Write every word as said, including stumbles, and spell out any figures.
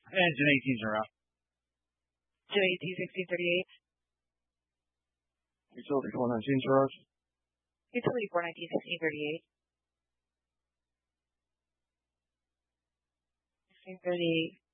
Engine eighteens are out. J A T sixteen thirty-eight. Utility four nineteen, Charge. Utility four nineteen sixteen thirty-eight. sixteen thirty-eight.